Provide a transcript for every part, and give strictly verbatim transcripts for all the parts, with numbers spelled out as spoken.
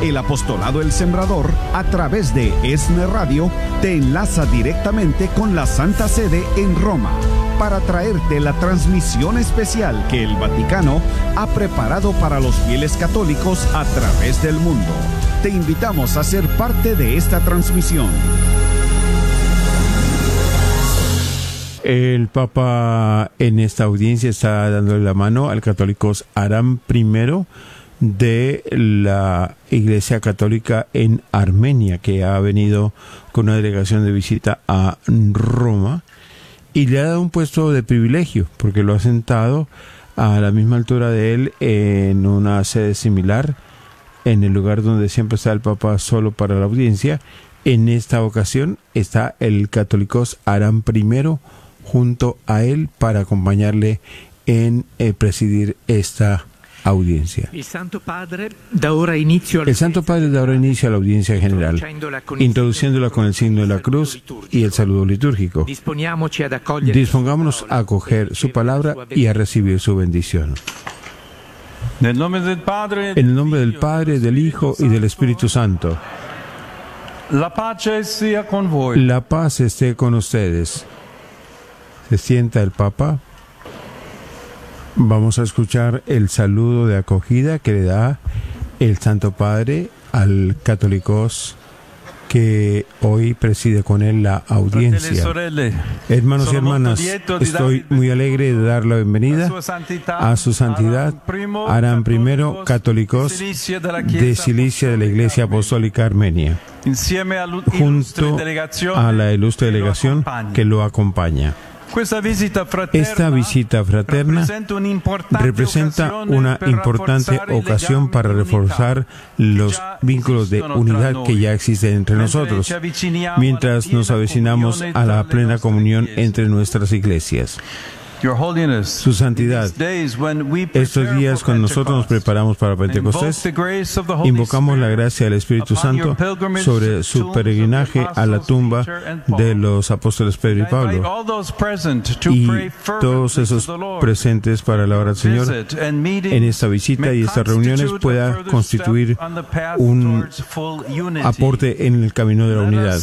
El apostolado El Sembrador, a través de ESNE Radio, te enlaza directamente con la Santa Sede en Roma para traerte la transmisión especial que el Vaticano ha preparado para los fieles católicos a través del mundo. Te invitamos a ser parte de esta transmisión. El Papa en esta audiencia está dándole la mano al católicos Aram primero de la Iglesia Católica en Armenia, que ha venido con una delegación de visita a Roma y le ha dado un puesto de privilegio porque lo ha sentado a la misma altura de él en una sede similar, en el lugar donde siempre está el Papa solo para la audiencia. En esta ocasión está el católicos Aram primero junto a él para acompañarle en eh, presidir esta audiencia. El Santo Padre da ahora inicio, el Santo Padre da ahora inicio a la audiencia general, introduciéndola con el signo de la cruz y el saludo litúrgico. Dispongámonos a acoger su palabra y a recibir su bendición. En el nombre del Padre, en el nombre del Padre, del Hijo y del Espíritu Santo. La paz sea con voi. La paz esté con ustedes. Se sienta el Papa. Vamos a escuchar el saludo de acogida que le da el Santo Padre al católicos que hoy preside con él la audiencia. Hermanos y hermanas, estoy muy alegre de dar la bienvenida a su santidad Aram primero, católicos de Cilicia de la Iglesia Apostólica Armenia, junto a la ilustre delegación que lo acompaña. Esta visita fraterna representa una importante ocasión para reforzar los vínculos de unidad que ya existen entre nosotros, mientras nos avecinamos a la plena comunión entre nuestras iglesias. Su Santidad, estos días cuando nosotros nos preparamos para Pentecostés, invocamos la gracia del Espíritu Santo sobre su peregrinaje a la tumba de los apóstoles Pedro y Pablo, y todos esos presentes para la hora del Señor en esta visita y estas reuniones pueda constituir un aporte en el camino de la unidad.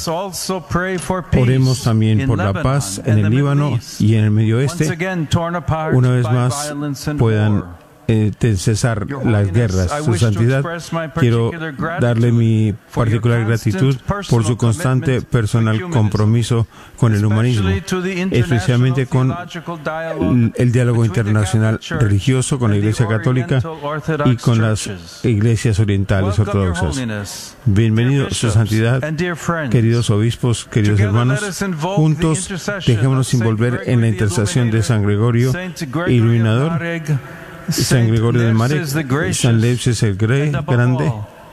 Oremos también por la paz en el Líbano y en el Medio Oeste. Una vez más puedan eh, cesar las guerras. Su Santidad, quiero darle mi particular gratitud por su constante personal compromiso con el humanismo, especialmente con el diálogo internacional religioso con la Iglesia Católica y con las iglesias orientales ortodoxas. Bienvenido, Su Santidad, queridos obispos, queridos hermanos. Juntos dejémonos envolver en la intercesión de San Gregorio Iluminador, San Gregorio de Marek, San Lepses el Grande,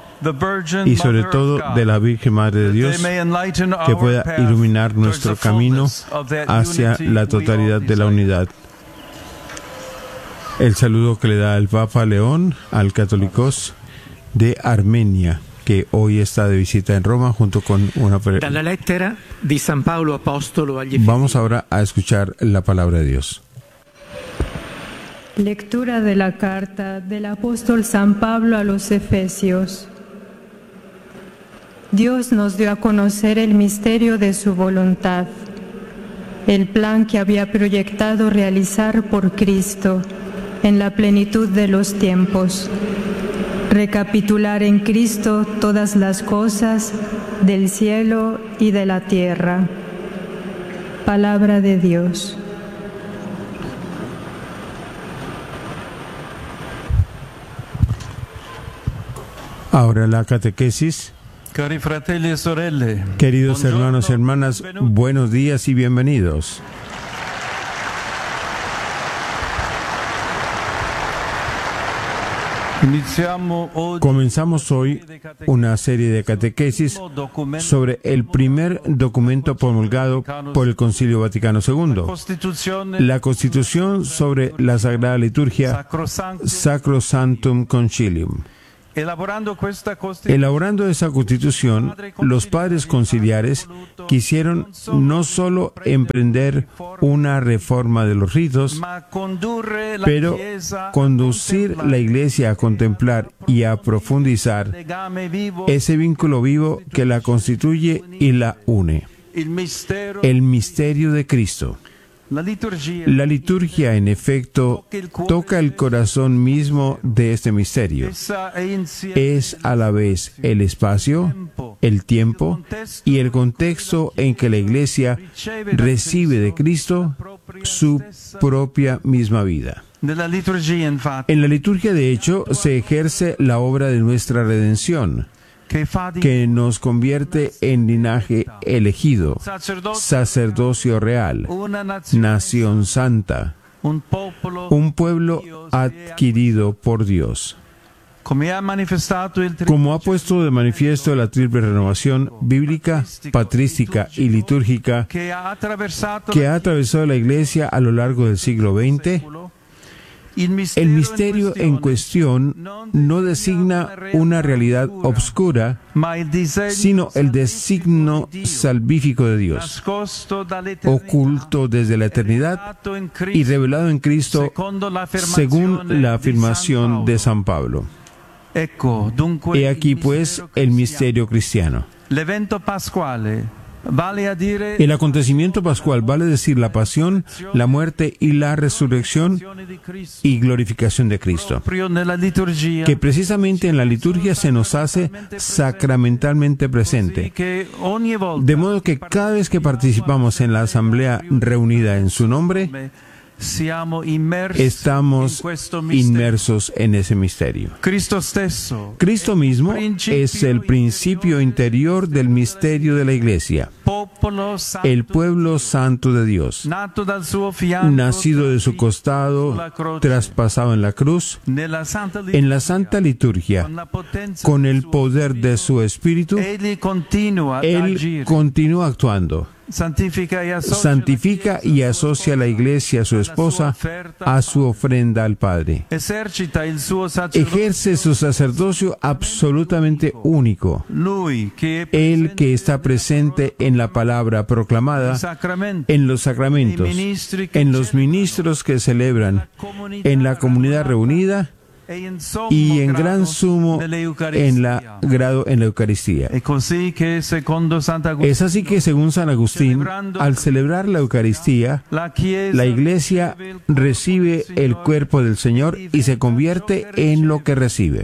y sobre todo de la Virgen Madre de Dios, que pueda iluminar nuestro camino hacia la totalidad de la unidad. El saludo que le da el Papa León al católicos de Armenia, que hoy está de visita en Roma junto con una peregrinación. Vamos ahora a escuchar la palabra de Dios. Lectura de la carta del apóstol San Pablo a los Efesios. Dios nos dio a conocer el misterio de su voluntad, el plan que había proyectado realizar por Cristo en la plenitud de los tiempos. Recapitular en Cristo todas las cosas del cielo y de la tierra. Palabra de Dios. Ahora la catequesis. Cari fratelli e sorelle, queridos hermanos y hermanas, buenos días y bienvenidos. Comenzamos hoy una serie de catequesis sobre el primer documento promulgado por el Concilio Vaticano segundo, la Constitución sobre la Sagrada Liturgia, Sacrosanctum Concilium. Elaborando esa constitución, los padres conciliares quisieron no solo emprender una reforma de los ritos, pero conducir la Iglesia a contemplar y a profundizar ese vínculo vivo que la constituye y la une, el misterio de Cristo. La liturgia, en efecto, toca el corazón mismo de este misterio. Es a la vez el espacio, el tiempo y el contexto en que la Iglesia recibe de Cristo su propia misma vida. En la liturgia, de hecho, se ejerce la obra de nuestra redención, que nos convierte en linaje elegido, sacerdocio real, nación santa, un pueblo adquirido por Dios. Como ha puesto de manifiesto la triple renovación bíblica, patrística y litúrgica que ha atravesado la Iglesia a lo largo del siglo veinte, el misterio en cuestión no designa una realidad obscura, sino el designio salvífico de Dios, oculto desde la eternidad y revelado en Cristo según la afirmación de San Pablo. He aquí, pues, el misterio cristiano. El acontecimiento pascual vale decir la pasión, la muerte y la resurrección y glorificación de Cristo, que precisamente en la liturgia se nos hace sacramentalmente presente, de modo que cada vez que participamos en la asamblea reunida en su nombre, estamos inmersos en ese misterio. Cristo mismo es el principio interior del misterio de la Iglesia, el pueblo santo de Dios, nacido de su costado, traspasado en la cruz, en la Santa Liturgia, con el poder de su Espíritu. Él continúa actuando. Santifica y asocia a la Iglesia, a su esposa, a su ofrenda al Padre. Ejerce su sacerdocio absolutamente único. Él que está presente en la palabra proclamada, en los sacramentos, en los ministros que celebran, en la comunidad reunida, y en gran sumo en la grado en la Eucaristía. Es así que, según San Agustín, al celebrar la Eucaristía, la Iglesia recibe el cuerpo del Señor y se convierte en lo que recibe.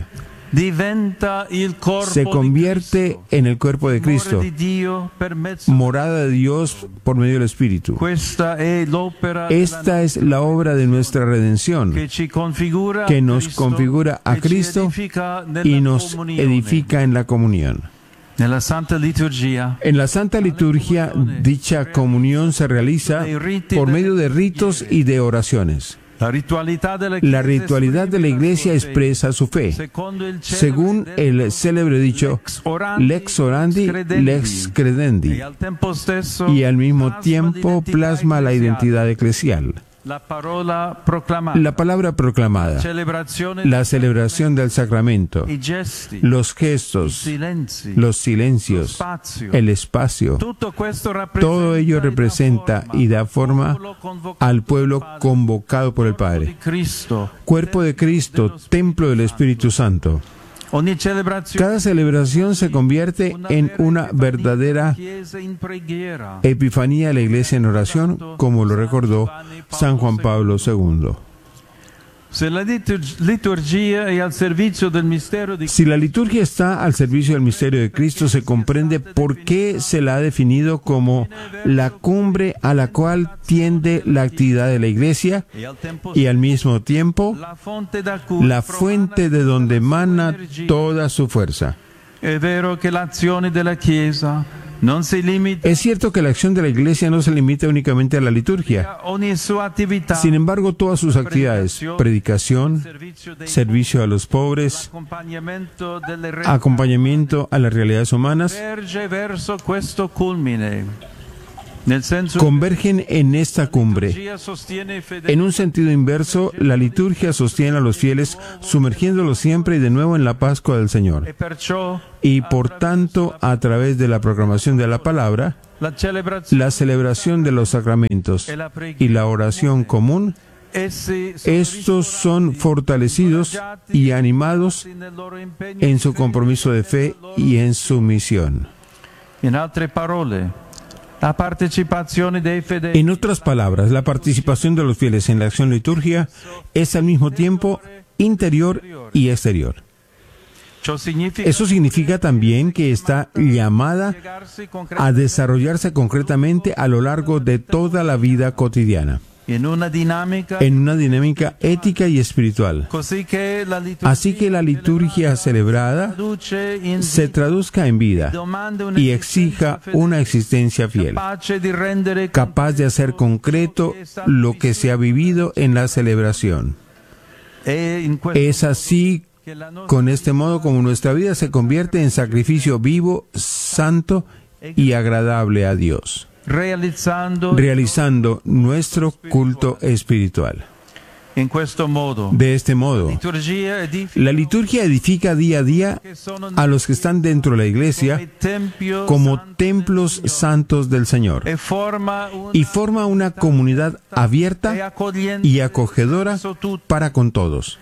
Se convierte en el cuerpo de Cristo, morada de Dios por medio del Espíritu. Esta es la obra de nuestra redención, que nos configura a Cristo y nos edifica en la comunión. En la Santa Liturgia, dicha comunión se realiza por medio de ritos y de oraciones. La ritualidad de la Iglesia expresa su fe, según el célebre dicho lex orandi, lex credendi, y al mismo tiempo plasma la identidad eclesial. La palabra proclamada, la celebración del sacramento, los gestos, los silencios, el espacio, todo ello representa y da forma al pueblo convocado por el Padre. Cuerpo de Cristo, templo del Espíritu Santo. Cada celebración se convierte en una verdadera epifanía de la Iglesia en oración, como lo recordó San Juan Pablo segundo. Si la liturgia está al servicio del misterio de Cristo, se comprende por qué se la ha definido como la cumbre a la cual tiende la actividad de la Iglesia y al mismo tiempo la fuente de donde emana toda su fuerza. Es cierto que la acción de la Iglesia no se limita únicamente a la liturgia. Sin embargo, todas sus actividades, predicación, servicio a los pobres, acompañamiento a las realidades humanas, convergen en esta cumbre. En un sentido inverso, la liturgia sostiene a los fieles, sumergiéndolos siempre y de nuevo en la Pascua del Señor. Y por tanto, a través de la proclamación de la palabra, la celebración de los sacramentos y la oración común, estos son fortalecidos y animados en su compromiso de fe y en su misión. En otras palabras, la participación de los fieles en la acción litúrgica es al mismo tiempo interior y exterior. Eso significa también que está llamada a desarrollarse concretamente a lo largo de toda la vida cotidiana, en una dinámica, en una dinámica ética y espiritual. Así que la liturgia celebrada se traduzca en vida y exija una existencia fiel, capaz de hacer concreto lo que se ha vivido en la celebración. Es así, con este modo, como nuestra vida se convierte en sacrificio vivo, santo y agradable a Dios, realizando, realizando nuestro culto espiritual. De este modo, la liturgia edifica día a día a los que están dentro de la iglesia como templos santos del Señor y forma una comunidad abierta y acogedora para con todos.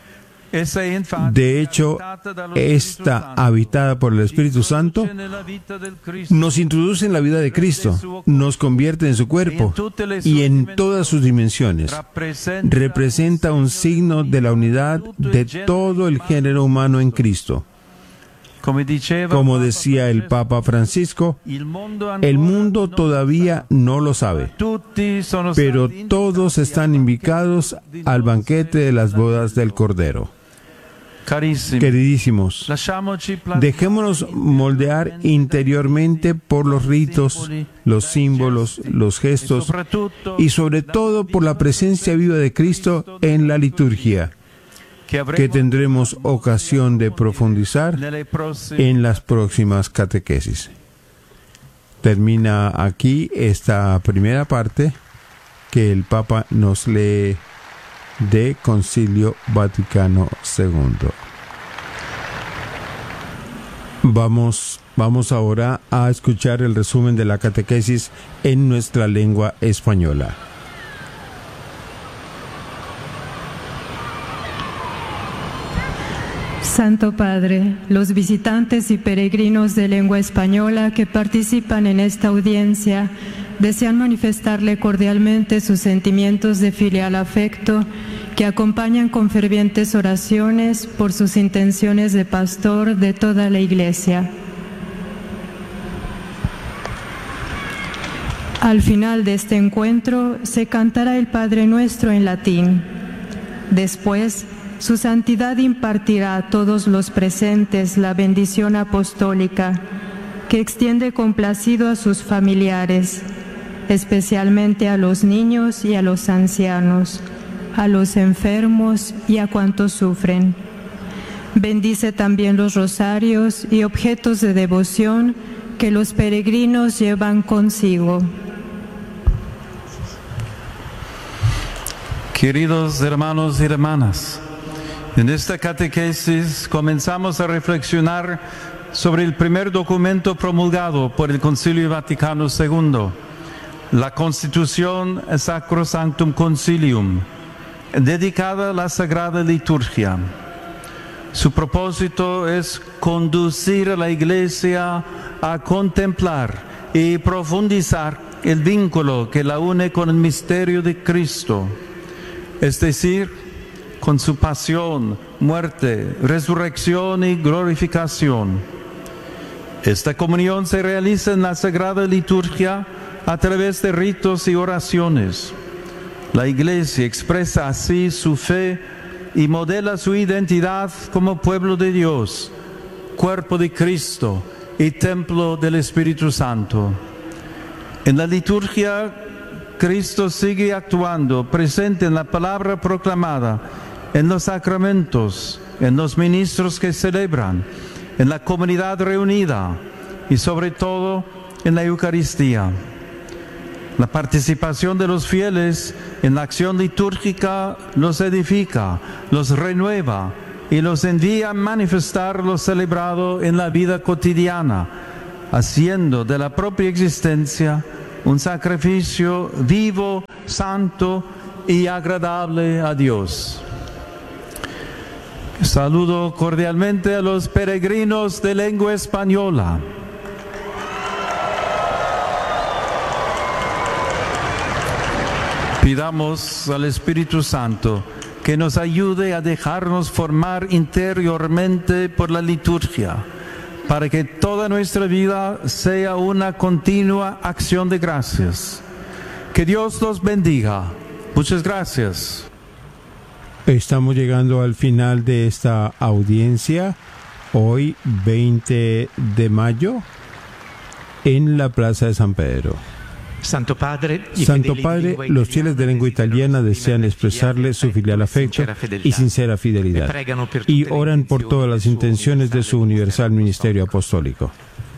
De hecho, esta, habitada por el Espíritu Santo, nos introduce en la vida de Cristo, nos convierte en su cuerpo y en todas sus dimensiones. Representa un signo de la unidad de todo el género humano en Cristo. Como decía el Papa Francisco, el mundo todavía no lo sabe, pero todos están invitados al banquete de las bodas del Cordero. Queridísimos, dejémonos moldear interiormente por los ritos, los símbolos, los gestos y sobre todo por la presencia viva de Cristo en la liturgia, que tendremos ocasión de profundizar en las próximas catequesis. Termina aquí esta primera parte que el Papa nos lee de Concilio Vaticano segundo. Vamos, vamos ahora a escuchar el resumen de la catequesis en nuestra lengua española. Santo Padre, los visitantes y peregrinos de lengua española que participan en esta audiencia desean manifestarle cordialmente sus sentimientos de filial afecto que acompañan con fervientes oraciones por sus intenciones de pastor de toda la Iglesia. Al final de este encuentro se cantará el Padre Nuestro en latín. Después, Su Santidad impartirá a todos los presentes la bendición apostólica que extiende complacido a sus familiares, especialmente a los niños y a los ancianos, a los enfermos y a cuantos sufren. Bendice también los rosarios y objetos de devoción que los peregrinos llevan consigo. Queridos hermanos y hermanas, en esta catequesis comenzamos a reflexionar sobre el primer documento promulgado por el Concilio Vaticano segundo, la Constitución Sacrosanctum Concilium, dedicada a la Sagrada Liturgia. Su propósito es conducir a la Iglesia a contemplar y profundizar el vínculo que la une con el misterio de Cristo, es decir, con su pasión, muerte, resurrección y glorificación. Esta comunión se realiza en la Sagrada Liturgia a través de ritos y oraciones. La Iglesia expresa así su fe y modela su identidad como pueblo de Dios, cuerpo de Cristo y templo del Espíritu Santo. En la liturgia, Cristo sigue actuando, presente en la palabra proclamada, en los sacramentos, en los ministros que celebran, en la comunidad reunida y sobre todo en la Eucaristía. La participación de los fieles en la acción litúrgica los edifica, los renueva y los envía a manifestar lo celebrado en la vida cotidiana, haciendo de la propia existencia un sacrificio vivo, santo y agradable a Dios. Saludo cordialmente a los peregrinos de lengua española. Pidamos al Espíritu Santo que nos ayude a dejarnos formar interiormente por la liturgia, para que toda nuestra vida sea una continua acción de gracias. Que Dios los bendiga. Muchas gracias. Estamos llegando al final de esta audiencia, hoy veinte de mayo, en la Plaza de San Pedro. Santo Padre, Santo Padre, los fieles de lengua italiana desean expresarle su filial afecto y sincera fidelidad y oran por todas las intenciones de su universal ministerio apostólico.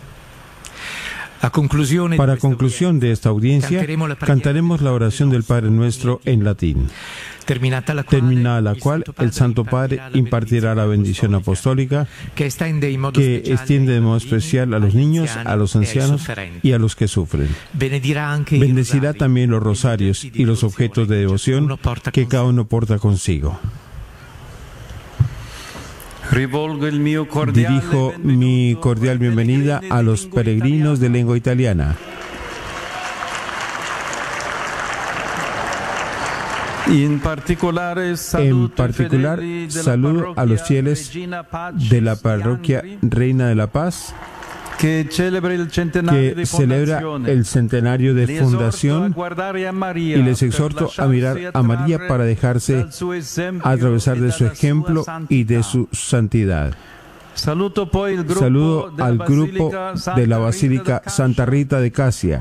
Para conclusión de esta audiencia, cantaremos la oración del Padre Nuestro en latín, terminada la cual el Santo Padre impartirá la bendición apostólica que extiende de modo especial a los niños, a los ancianos y a los que sufren. Bendecirá también los rosarios y los objetos de devoción que cada uno porta consigo. Dirijo mi cordial bienvenida a los peregrinos de lengua italiana. En particular, en particular saludo a los fieles de la parroquia Reina de la Paz, que celebra el centenario de fundación, y les exhorto a mirar a María para dejarse atravesar de su ejemplo y de su santidad. Saludo al grupo de la Basílica Santa Rita de Casia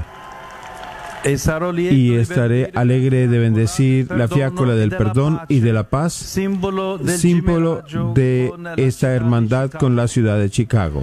y estaré alegre de bendecir la fiácula del perdón y de la paz, símbolo de esta hermandad con la ciudad de Chicago.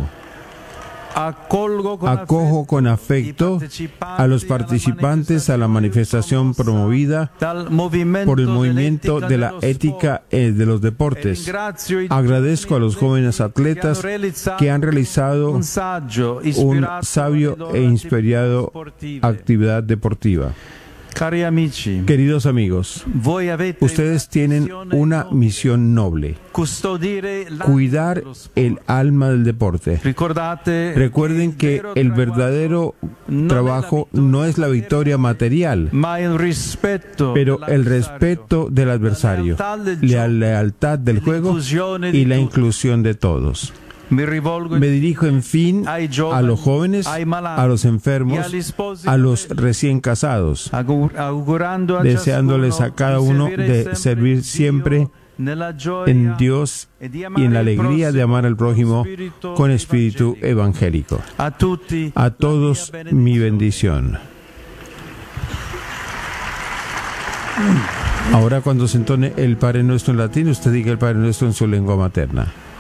Acojo con afecto a los participantes a la manifestación promovida por el movimiento de la ética de los deportes. Agradezco a los jóvenes atletas que han realizado un sabio e inspirado actividad deportiva. Queridos amigos, ustedes tienen una misión noble: cuidar el alma del deporte. Recuerden que el verdadero trabajo no es la victoria material, pero el respeto del adversario, la lealtad del juego y la inclusión de todos. Me dirijo, en fin, a los jóvenes, a los enfermos, a los recién casados, deseándoles a cada uno de servir siempre en Dios y en la alegría de amar al prójimo con espíritu evangélico. A todos mi bendición. Ahora, cuando se entone el Padre Nuestro en latín, usted diga el Padre Nuestro en su lengua materna.